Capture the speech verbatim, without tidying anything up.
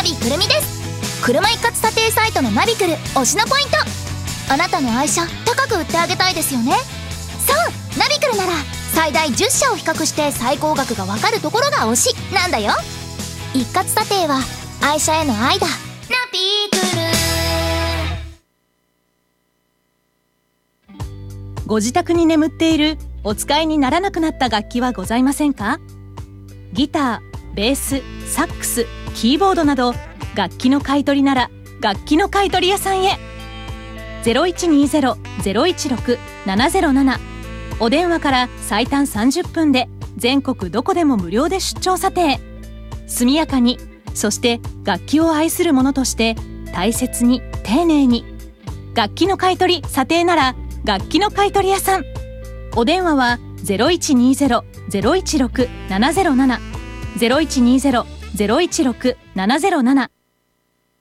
ナビくるみです。車一括査定サイトのナビクル推しのポイント。あなたの愛車高く売ってあげたいですよね。そう、ナビクルなら最大じゅっしゃを比較して最高額がわかるところが推しなんだよ。一括査定は愛車への愛だ。ナビクル。ご自宅に眠っているお使いにならなくなった楽器はございませんか？ギター、ベース、サックス、キーボードなど楽器の買い取りなら楽器の買い取り屋さんへ。 ゼロいちにゼロ ゼロいちろく ななゼロなな お電話から最短さんじゅっぷんで全国どこでも無料で出張査定。速やかに、そして楽器を愛する者として大切に丁寧に。楽器の買い取り査定なら楽器の買い取り屋さん。お電話は ゼロいちにゼロ ゼロいちろく ななゼロなな ゼロいちにゼロ ゼロいちろく ななゼロなな